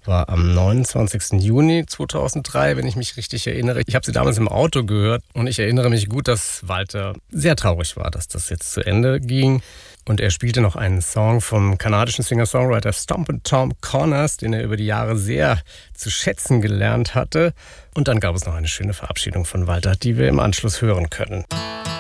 war am 29. Juni 2003, wenn ich mich richtig erinnere. Ich habe sie damals im Auto gehört und ich erinnere mich gut, dass Walter sehr traurig war, dass das jetzt zu Ende ging. Und er spielte noch einen Song vom kanadischen Singer-Songwriter Stompin' Tom Connors, den er über die Jahre sehr zu schätzen gelernt hatte. Und dann gab es noch eine schöne Verabschiedung von Walter, die wir im Anschluss hören können.